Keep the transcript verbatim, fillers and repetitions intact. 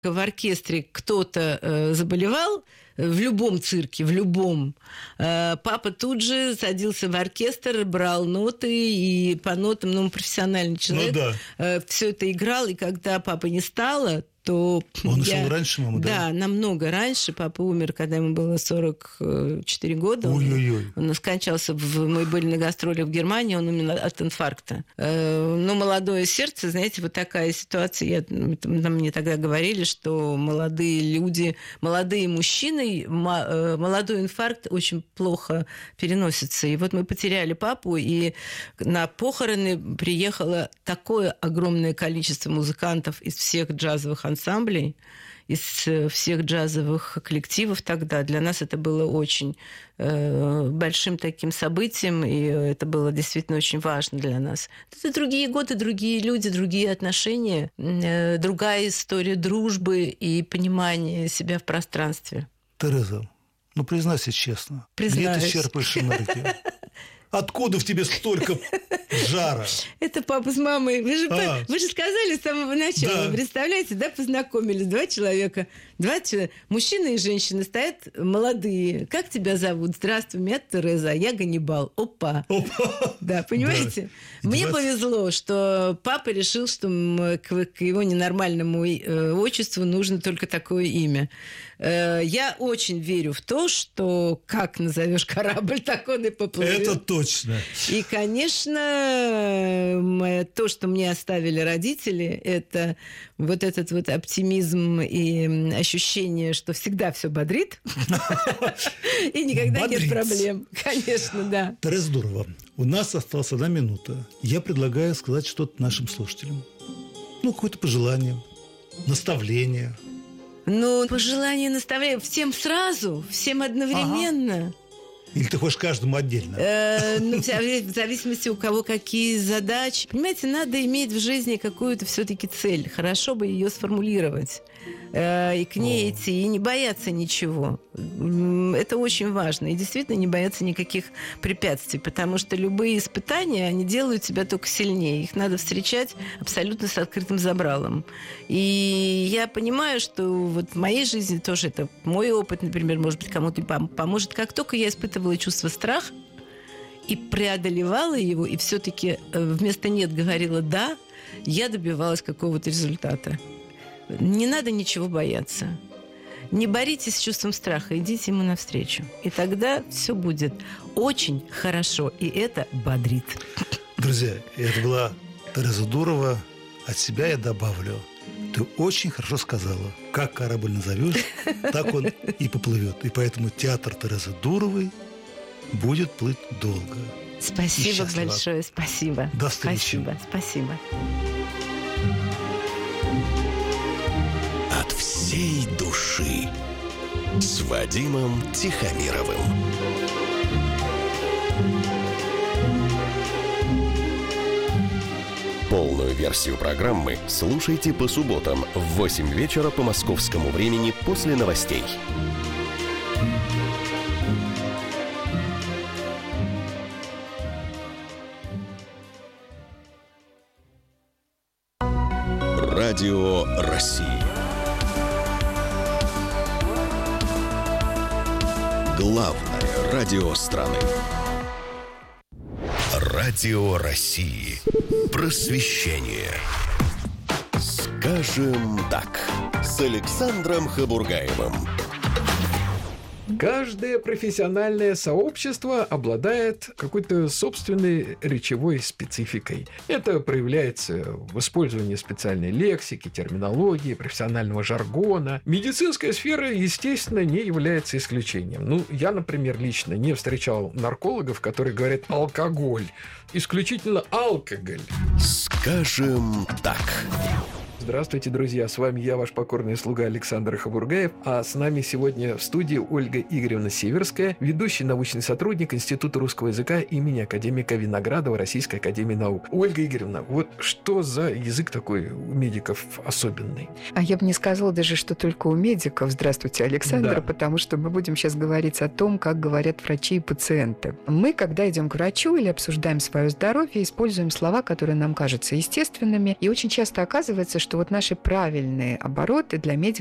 в оркестре кто-то э, заболевал, в любом цирке, в любом, э, папа тут же садился в оркестр, брал ноты, и по нотам, ну, он профессиональный человек, ну, да. э, все это играл, и когда папы не стало, то... Он я... ушел раньше мамы, да? Да, намного раньше. Папа умер, когда ему было сорок четыре года. Ой-ой-ой. Он, он скончался. В... Мы были на гастролях в Германии, он умер от инфаркта. Э, но молодое сердце, знаете, вот такая ситуация. Я... Нам мне тогда говорили, что молодые люди, молодые мужчины, молодой инфаркт очень плохо переносится. И вот мы потеряли папу, и на похороны приехало такое огромное количество музыкантов из всех джазовых ансамблей, из всех джазовых коллективов тогда. Для нас это было очень э, большим таким событием, и это было действительно очень важно для нас. Это другие годы, другие люди, другие отношения, э, другая история дружбы и понимания себя в пространстве. Тереза, ну признайся честно, Признаюсь. Где ты черпаешь энергию? Откуда в тебе столько жара? Это папа с мамой. Вы же, а. вы же сказали с самого начала. Да. Представляете, да, познакомились два человека. Два человека. Мужчина и женщина стоят молодые. Как тебя зовут? Здравствуй, меня Тереза, я Ганнибал. Опа. Опа. Да, понимаете? Да. Мне двадцать... повезло, что папа решил, что к, к его ненормальному отчеству нужно только такое имя. Я очень верю в то, что как назовешь корабль, так он и поплывет. Это точно. И, конечно, то, что мне оставили родители, это вот этот вот оптимизм и ощущение, что всегда все бодрит, и никогда нет проблем. Конечно, да. Тереза, здорово. У нас осталась одна минута. Я предлагаю сказать что-то нашим слушателям. Ну, какое-то пожелание, наставление. Ну, пожелание, наставление всем сразу, всем одновременно. Ага. Или ты хочешь каждому отдельно? Э, ну, в зависимости, у кого какие задачи. Понимаете, надо иметь в жизни какую-то все-таки цель. Хорошо бы ее сформулировать. Э, и к ней О. идти, и не бояться ничего. Это очень важно. И действительно не бояться никаких препятствий. Потому что любые испытания, они делают тебя только сильнее. Их надо встречать абсолютно с открытым забралом. И я понимаю, что вот в моей жизни тоже это мой опыт, например, может быть, кому-то поможет. Как только я испытывала чувство страха и преодолевала его, и все-таки вместо «нет» говорила «да», я добивалась какого-то результата. Не надо ничего бояться. Не боритесь с чувством страха, идите ему навстречу. И тогда все будет очень хорошо, и это бодрит. Друзья, это была Тереза Дурова. От себя я добавлю. Ты очень хорошо сказала. Как корабль назовешь, так он и поплывет. И поэтому театр Терезы Дуровой будет плыть долго. Спасибо большое, спасибо. До встречи. Спасибо, спасибо. От всей души с Вадимом Тихомировым. Полную версию программы слушайте по субботам в восемь вечера по московскому времени после новостей. Радио России. Главное радио страны. Радио России. Просвещение. Скажем так. С Александром Хабургаевым. Каждое профессиональное сообщество обладает какой-то собственной речевой спецификой. Это проявляется в использовании специальной лексики, терминологии, профессионального жаргона. Медицинская сфера, естественно, не является исключением. Ну, я, например, лично не встречал наркологов, которые говорят «алкоголь». Исключительно алкоголь. Скажем так. Здравствуйте, друзья! С вами я, ваш покорный слуга Александр Хабургаев, а с нами сегодня в студии Ольга Игоревна Северская, ведущий научный сотрудник Института русского языка имени академика Виноградова Российской академии наук. Ольга Игоревна, вот что за язык такой у медиков особенный? А я бы не сказала даже, что только у медиков. Здравствуйте, Александр, да. Потому что мы будем сейчас говорить о том, как говорят врачи и пациенты. Мы, когда идем к врачу или обсуждаем свое здоровье, используем слова, которые нам кажутся естественными, и очень часто оказывается, что что вот наши правильные обороты для медиков